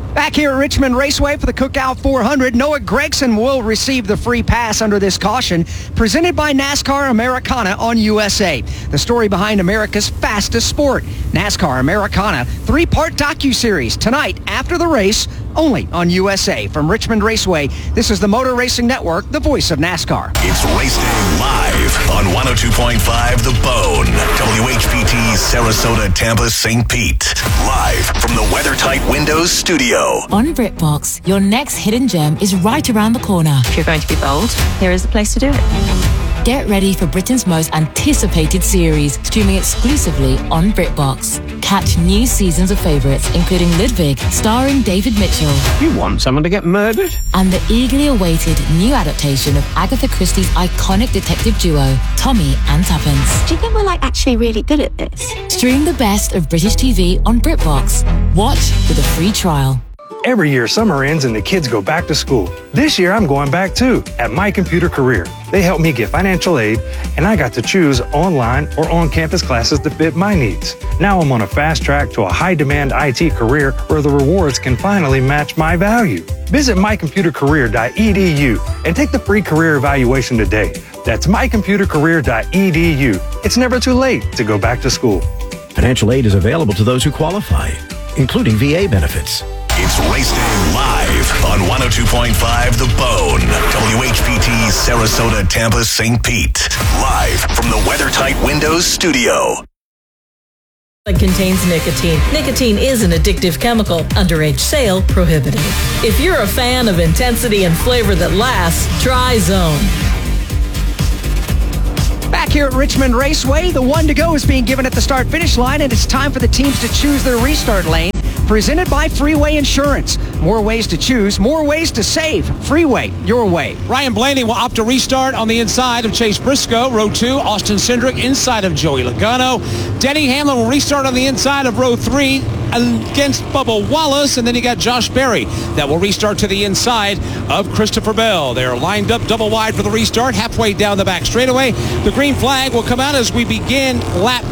Back here at Richmond Raceway for the Cookout 400, Noah Gragson will receive the free pass under this caution, presented by NASCAR Americana on USA. The story behind America's fastest sport, NASCAR Americana, 3-part docuseries tonight after the race, only on USA. From Richmond Raceway, this is the Motor Racing Network, the voice of NASCAR. It's Race Day Live on 102.5 The Bone, WHPT, Sarasota, Tampa, St. Pete. Live from the WeatherTight Windows studio. On BritBox, your next hidden gem is right around the corner. If you're going to be bold, here is the place to do it. Get ready for Britain's most anticipated series, streaming exclusively on BritBox. Catch new seasons of favourites, including Ludwig, starring David Mitchell. You want someone to get murdered? And the eagerly awaited new adaptation of Agatha Christie's iconic detective duo, Tommy and Tuppence. Do you think we're actually really good at this? Stream the best of British TV on BritBox. Watch with a free trial. Every year, summer ends and the kids go back to school. This year, I'm going back too, at My Computer Career. They helped me get financial aid, and I got to choose online or on-campus classes that fit my needs. Now I'm on a fast track to a high-demand IT career where the rewards can finally match my value. Visit mycomputercareer.edu and take the free career evaluation today. That's mycomputercareer.edu. It's never too late to go back to school. Financial aid is available to those who qualify, including VA benefits. It's Race Day Live on 102.5 The Bone, WHPT, Sarasota, Tampa, St. Pete. Live from the WeatherTight Windows studio. It contains nicotine. Nicotine is an addictive chemical. Underage sale prohibited. If you're a fan of intensity and flavor that lasts, try Zone. Back here at Richmond Raceway, the one to go is being given at the start-finish line, and it's time for the teams to choose their restart lane. Presented by Freeway Insurance. More ways to choose, more ways to save. Freeway, your way. Ryan Blaney will opt to restart on the inside of Chase Briscoe. Row 2, Austin Cindric inside of Joey Logano. Denny Hamlin will restart on the inside of row 3 against Bubba Wallace. And then you got Josh Berry that will restart to the inside of Christopher Bell. They're lined up double wide for the restart, halfway down the back straightaway. The green flag will come out as we begin lap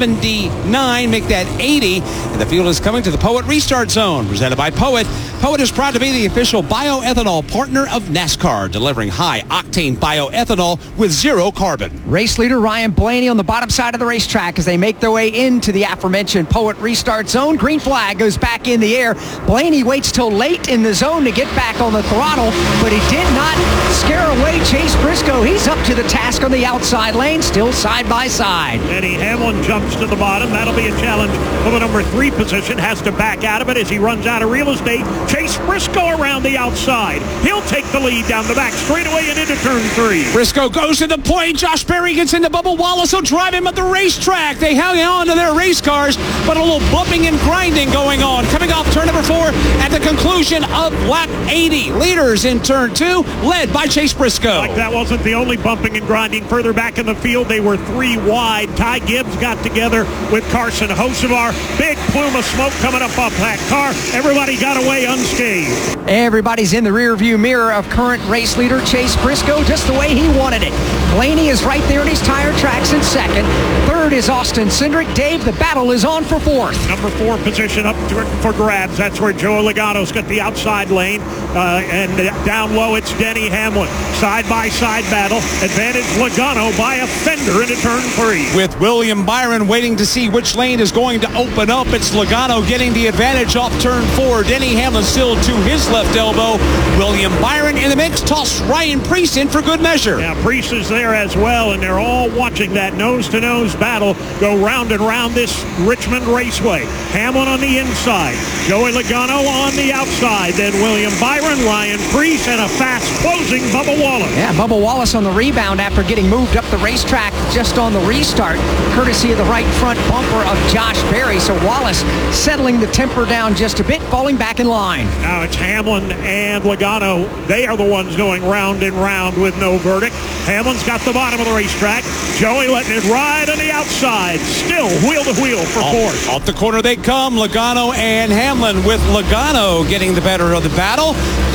79, make that 80. And the field is coming to the Poet Restart Zone, presented by Poet. Poet is proud to be the official bioethanol partner of NASCAR, delivering high-octane bioethanol with zero carbon. Race leader Ryan Blaney on the bottom side of the racetrack as they make their way into the aforementioned Poet Restart Zone. Green flag goes back in the air. Blaney waits till late in the zone to get back on the throttle, but he did not scare away Chase Briscoe. He's up to the task on the outside lane, still side by side. Denny Hamlin jumps to the bottom. That'll be a challenge for the number 3 position. Has to back out of it as he runs out of real estate. Chase Briscoe around the outside. He'll take the lead down the back straightaway and into turn 3. Briscoe goes to the point. Josh Berry gets into Bubba Wallace. He'll drive him at the racetrack. They hang on to their race cars, but a little bumping and grinding going on. Coming off turn number 4 at the conclusion of lap 80. Leaders in turn 2, led by Chase Briscoe. Like that wasn't the only bumping and grinding. Further back in the field, they were 3 wide. Ty Gibbs got together with Carson Hocevar. Big plume of smoke coming up off that car. Everybody got away unscathed. Everybody's in the rearview mirror of current race leader Chase Briscoe, just the way he wanted it. Blaney is right there in his tire tracks in second. Third is Austin Cindric. Dave, the battle is on for 4th. Number 4 position up for grabs. That's where Joe Logano's got the outside lane. And down low, it's Denny Hamlin. Side-by-side battle. Advantage Logano by a fender into turn 3. With William Byron waiting to see which lane is going to open up, it's Logano getting the advantage off turn 4. Denny Hamlin still to his left elbow. William Byron in the mix. Toss Ryan Preece in for good measure. Yeah, Preece is there as well, and they're all watching that nose-to-nose battle go round and round this Richmond Raceway. Hamlin on the inside. Joey Logano on the outside. Then William Byron, Ryan Preece, and a fast-closing Bubba Wallace. Yeah, Bubba Wallace on the rebound after getting moved up the racetrack just on the restart, courtesy of the right front bumper of Josh Berry. So Wallace settling the temper down just a bit, falling back in line. Now it's Hamlin and Logano. They are the ones going round and round with no verdict. Hamlin's got the bottom of the racetrack. Joey letting it ride on the outside. Still wheel to wheel for 4th. Off the corner they come. Logano and Hamlin, with Logano getting the better of the battle. They continue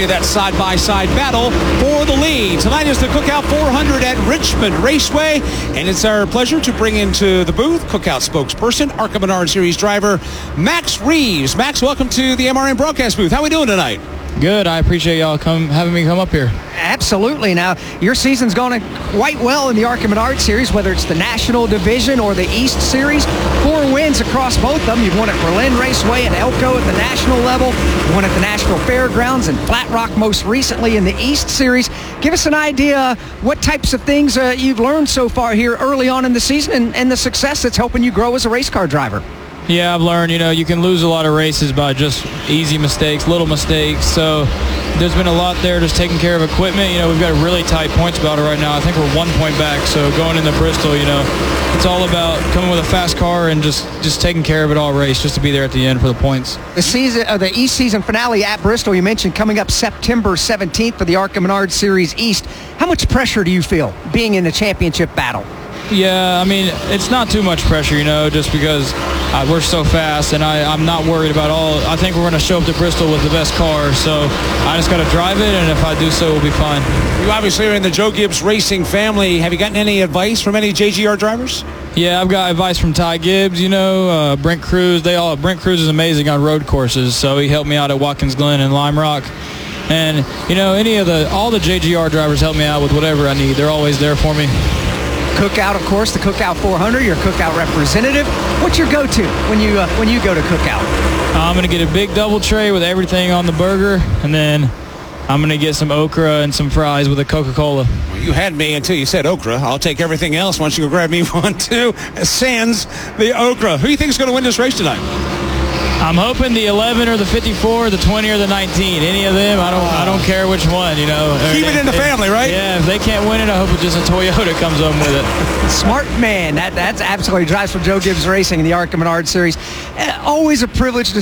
you that side-by-side battle for the lead. Tonight is the Cookout 400 at Richmond Raceway, and it's our pleasure to bring into the booth Cookout spokesperson, ARCA Menard Series driver, Max Reeves. Max, welcome to the MRN broadcast booth. How are we doing tonight? Good. I appreciate y'all having me come up here. Absolutely. Now, your season's gone quite well in the ARCA Menard Series, whether it's the National Division or the East Series. 4 wins across both of them. You've won at Berlin Raceway and Elko at the national level. You won at the National Fairgrounds and Flat Rock most recently in the East Series. Give us an idea what types of things you've learned so far here early on in the season and the success that's helping you grow as a race car driver. Yeah, I've learned, you can lose a lot of races by just easy mistakes, little mistakes. So there's been a lot there just taking care of equipment. We've got a really tight points battle right now. I think we're 1 point back. So going into Bristol, it's all about coming with a fast car and just taking care of it all race just to be there at the end for the points. The East season finale at Bristol, you mentioned coming up September 17th for the ARCA Menard Series East. How much pressure do you feel being in the championship battle? Yeah, it's not too much pressure, just because we're so fast, and I'm not worried about I think we're going to show up to Bristol with the best car, so I just got to drive it, and if I do so, we'll be fine. You obviously are in the Joe Gibbs Racing family. Have you gotten any advice from any JGR drivers? Yeah, I've got advice from Ty Gibbs, Brent Cruz. Brent Cruz is amazing on road courses, so he helped me out at Watkins Glen and Lime Rock. And, all the JGR drivers help me out with whatever I need. They're always there for me. Cookout, of course, the Cookout 400, your Cookout representative. What's your go-to when you go to Cookout? I'm going to get a big double tray with everything on the burger, and then I'm going to get some okra and some fries with a Coca-Cola. Well, you had me until you said okra. I'll take everything else. Why don't you go grab me one, too? Sans the okra. Who do you think is going to win this race tonight? I'm hoping the 11 or the 54, the 20 or the 19. Any of them, I don't care which one, Keep it in the family, right? Yeah, if they can't win it, I hope it's just a Toyota comes on with it. Smart man. That's absolutely drives for Joe Gibbs Racing in the ARCA Menard Series. Always a privilege to